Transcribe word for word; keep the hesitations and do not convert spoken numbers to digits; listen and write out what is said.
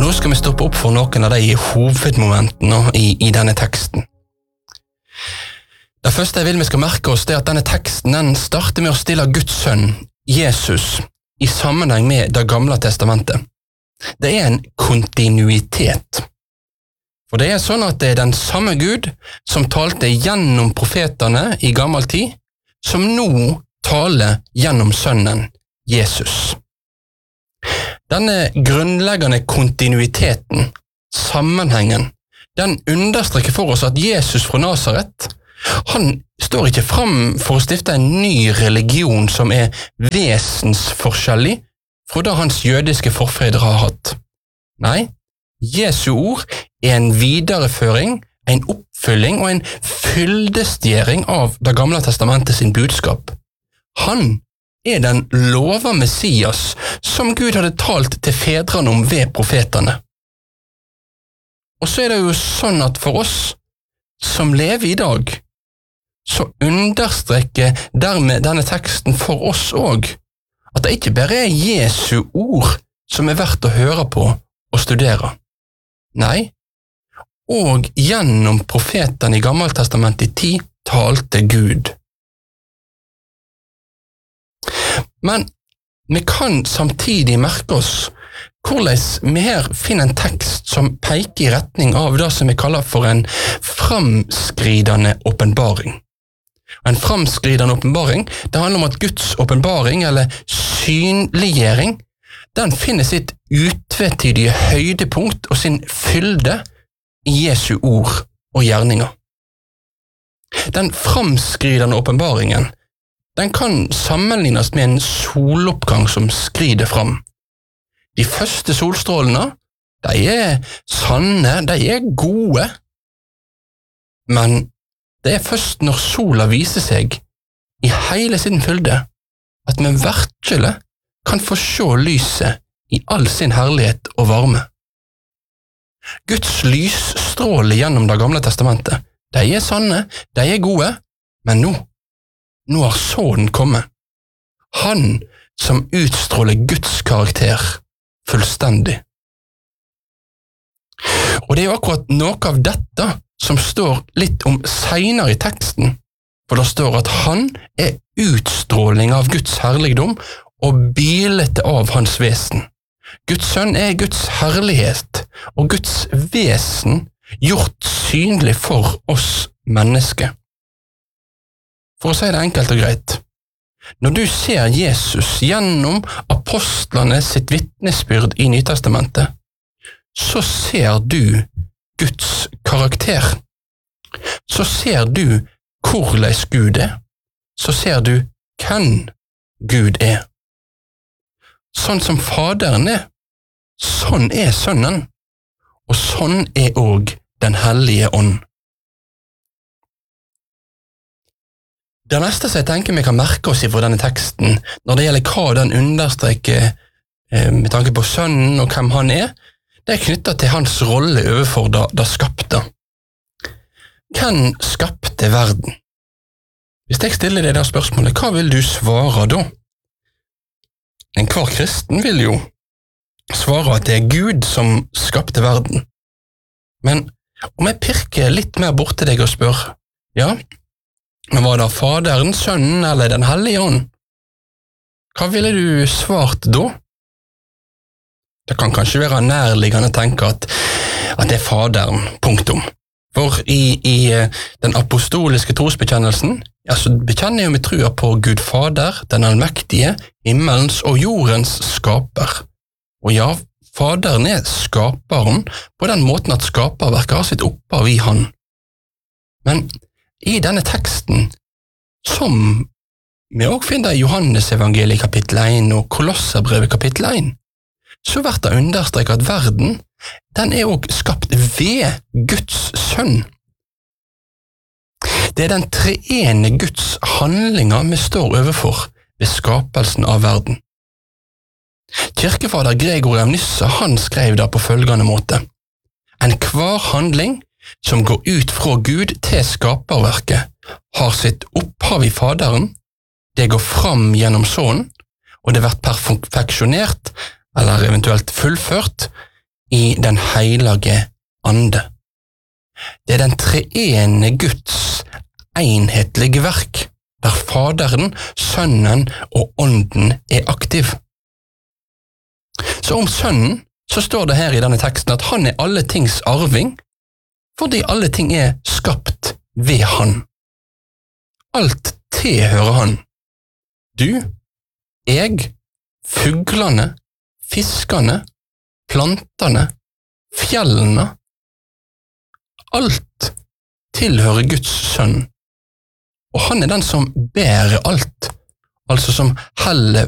da skal vi stoppe opp for noen av de hovedmomentene i, i denne teksten. Det første jeg vil vi skal merke oss, det er at denne teksten den starter med å stille Guds sønn, Jesus, i sammenheng med det gamle testamentet. Det er en kontinuitet. For det er sånn at det er den samme Gud som talte gjennom profetene i gammel tid, som nå taler gjennom sønnen Jesus. Denne grunnleggende kontinuiteten, sammenhengen, den understreker for oss at Jesus fra Nazaret, han står ikke fram for å stifte en ny religion som er vesensforskjellig fra det hans jødiske forfedre har hatt. Nei, Jesu ord er en videreføring, en oppfylling og en fyldestgjering av det gamle testamentet sin budskap. Han er den lova Messias som Gud hadde talt til fedrene om ved profetene. Og så er det jo sånn at for oss som lever i dag, så understreker dermed denne teksten for oss også, at det ikke bare er Jesu ord som er verdt å høre på og studere. Nei, og gjennom profetene i Gammeltestamentet i tid talte Gud. Men vi kan samtidig merke oss hvordan vi her finner en tekst som peker i retning av det som vi kaller for en framskridende åpenbaring. En framskridende åpenbaring, det handler om at Guds åpenbaring, eller synliggjøring, den finner sitt utvetydige høydepunkt og sin fylde i Jesu ord og gjerninger. Den framskridende åpenbaringen, den kan sammenlignes med en soloppgang som skrider fram. De første solstrålene, de er sanne, de er gode, men det er først når sola viser seg i hele sin fylde at vi virkelig kan få se lyset i all sin herlighet og varme. Guds lysstråler gjennom det gamle testamentet, de er sanne, de er gode, men nå, nå har sånn kommet. Han som utstråler Guds karakter fullstendig. Og det er jo akkurat noe av dette som står litt om senere i teksten, for det står at han er utstråling av Guds herligdom og bildet av hans vesen. Guds sønn er Guds herlighet og Guds vesen gjort synlig for oss mennesker. For å si det enkelt og greit, når du ser Jesus gjennom apostlene sitt vitnesbyrd i Nytestamentet, så ser du Guds karakter. Så ser du hvordan Gud er. Så ser du hvem Gud er. Sånn som Faderen er, sånn er Sønnen, og sånn er også Den hellige ånd. Det neste som jeg tenker vi kan merke oss fra denne teksten, når det gjelder hva den understreker eh, med tanke på Sønnen og hvem han er, det er knyttet til hans rolle overfor det, det skapte. Hvem skapte verden? Hvis jeg stiller deg det spørsmålet, hva vil du svare da? En hver kristen vil jo svare at det er Gud som skapte verden. Men om jeg pirker litt mer bort til deg og spør, ja, men var det Faderen, Sønnen eller Den hellige ånd? Hva ville du svart da? Det kan kanskje være nærliggende å tenke at, at det er Faderen, punktum. For i, i den apostoliske trosbekjennelsen, ja, så bekjenner jo vi trua på Gud Fader, den allmektige, himmelens og jordens skaper. Og ja, Faderen er skaperen på den måten at skaperverket har sitt opphav i han. Men i denne teksten, som vi også finner i Johannes evangeliet kapittel én og Kolosserbrevet kapittel én, så blir det understreket at verden, den er også skapt ved Guds sønn. Det er den treene Guds handlinger vi står overfor ved skapelsen av verden. Kirkefader Gregor av Nyssa, han skrev det på følgende måte: En hver handling som går ut fra Gud til skaperverket, har sitt opphav i Faderen, det går fram gjennom Sønnen, og det blir perfeksjonert, eller eventuelt fullført, i den hellige ande. Det er den treene Guds enhetlige verk, der Faderen, Sønnen og Ånden er aktiv. Så om Sønnen, så står det her i denne teksten at han er alle tings arving, fordi alle ting er skapt ved han. Alt tilhører han. Du, jeg, fuglene, fiskene, plantene, fjellene, alt tilhører Guds sønn. Og han er den som bærer alt, altså som heller